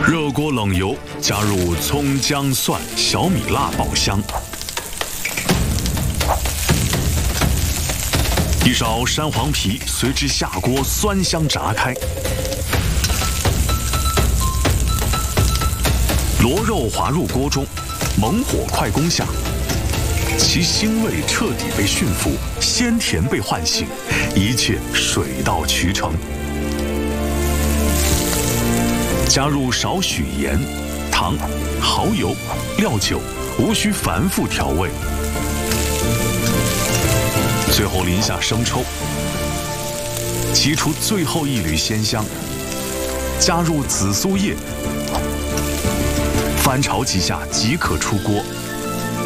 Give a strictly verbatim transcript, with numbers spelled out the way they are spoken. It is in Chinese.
热锅冷油，加入葱姜蒜、小米辣爆香。一勺山黄皮随之下锅，酸香炸开。螺肉滑入锅中，猛火快攻下，其腥味彻底被驯服，鲜甜被唤醒，一切水到渠成。加入少许盐、糖、蚝油、料酒，无需反复调味。最后淋下生抽，激出最后一缕鲜香。加入紫苏叶，翻炒几下即可出锅。